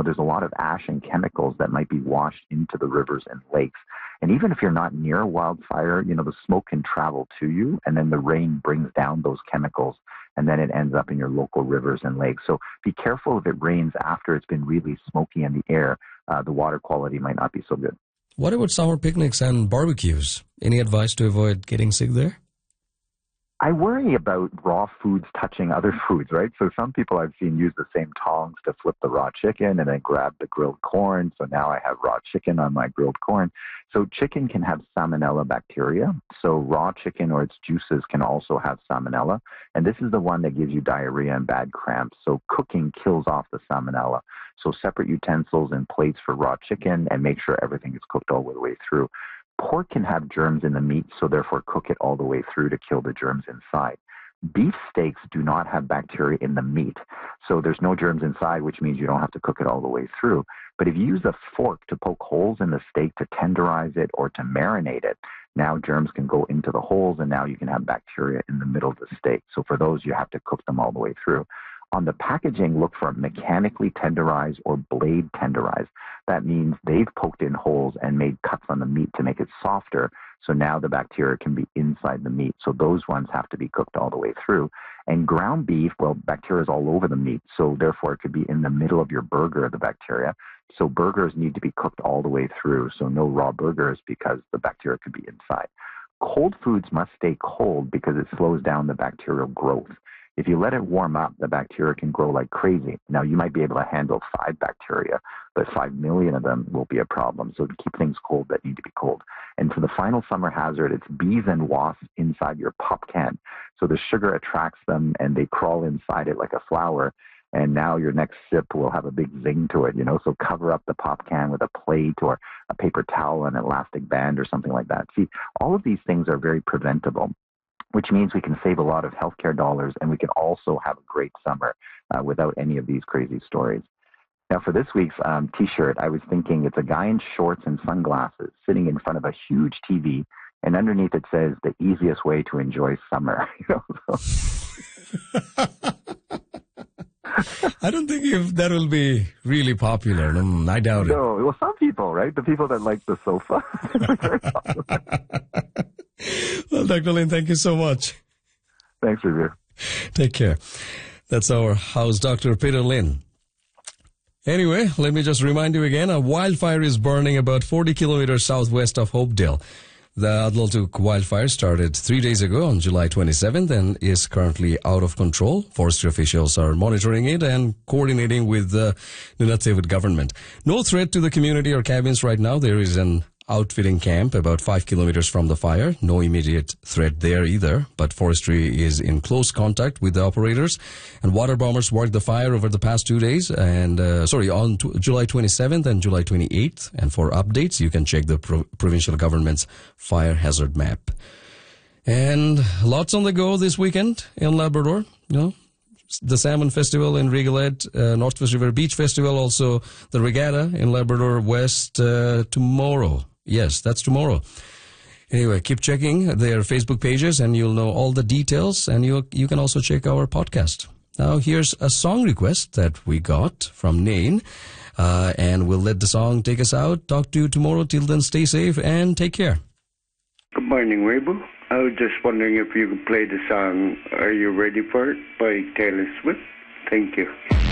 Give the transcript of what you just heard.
there's a lot of ash and chemicals that might be washed into the rivers and lakes. And even if you're not near a wildfire, the smoke can travel to you, and then the rain brings down those chemicals, and then it ends up in your local rivers and lakes. So be careful if it rains after it's been really smoky in the air. The water quality might not be so good. What about summer picnics and barbecues? Any advice to avoid getting sick there? I worry about raw foods touching other foods, right? So some people I've seen use the same tongs to flip the raw chicken and then grab the grilled corn. So now I have raw chicken on my grilled corn. So chicken can have salmonella bacteria. So raw chicken or its juices can also have salmonella. And this is the one that gives you diarrhea and bad cramps. So cooking kills off the salmonella. So separate utensils and plates for raw chicken, and make sure everything is cooked all the way through. Pork can have germs in the meat, so therefore cook it all the way through to kill the germs inside. Beef steaks do not have bacteria in the meat, so there's no germs inside, which means you don't have to cook it all the way through. But if you use a fork to poke holes in the steak to tenderize it or to marinate it, now germs can go into the holes, and now you can have bacteria in the middle of the steak. So for those, you have to cook them all the way through. On the packaging, look for mechanically tenderized or blade tenderized. That means they've poked in holes and made cuts on the meat to make it softer, so now the bacteria can be inside the meat. So those ones have to be cooked all the way through. And ground beef, well, bacteria is all over the meat, so therefore it could be in the middle of your burger, the bacteria. So burgers need to be cooked all the way through, so no raw burgers because the bacteria could be inside. Cold foods must stay cold because it slows down the bacterial growth. If you let it warm up, the bacteria can grow like crazy. Now, you might be able to handle 5 bacteria, but 5 million of them will be a problem. So keep things cold that need to be cold. And for the final summer hazard, it's bees and wasps inside your pop can. So the sugar attracts them, and they crawl inside it like a flower. And now your next sip will have a big zing to it, So cover up the pop can with a plate or a paper towel and an elastic band or something like that. See, all of these things are very preventable, which means we can save a lot of healthcare dollars, and we can also have a great summer without any of these crazy stories. Now, for this week's T-shirt, I was thinking it's a guy in shorts and sunglasses sitting in front of a huge TV, and underneath it says, "The easiest way to enjoy summer." I don't think that will be really popular. I doubt it. No, well, some people, right? The people that like the sofa. Very popular. Well, Dr. Lin, thank you so much. Thanks, Revere. Take care. That's our house Dr. Peter Lin. Anyway, let me just remind you again, a wildfire is burning about 40 kilometers southwest of Hopedale. The Adlaltuk wildfire started 3 days ago on July 27th and is currently out of control. Forestry officials are monitoring it and coordinating with the Nunavut government. No threat to the community or cabins right now. There is an outfitting camp about 5 kilometers from the fire. No immediate threat there either, but forestry is in close contact with the operators, and water bombers worked the fire over the past 2 days and on July 27th and July 28th. And for updates, you can check the provincial government's fire hazard map. And lots on the go this weekend in Labrador, the Salmon Festival in Rigolet, Northwest River Beach Festival, also the Regatta in Labrador West tomorrow. Yes, that's tomorrow. Anyway, keep checking their Facebook pages and you'll know all the details, and you can also check our podcast. Now, here's a song request that we got from Nain, and we'll let the song take us out. Talk to you tomorrow. Till then, stay safe and take care. Good morning, Rainbow. I was just wondering if you could play the song Are You Ready For It by Taylor Swift. Thank you.